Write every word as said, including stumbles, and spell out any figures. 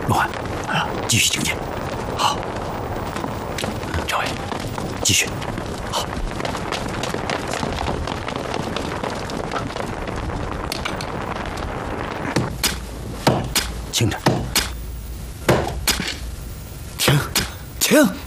陆汉，啊，继续警戒。好，政委，继续。好。轻着。 停，停！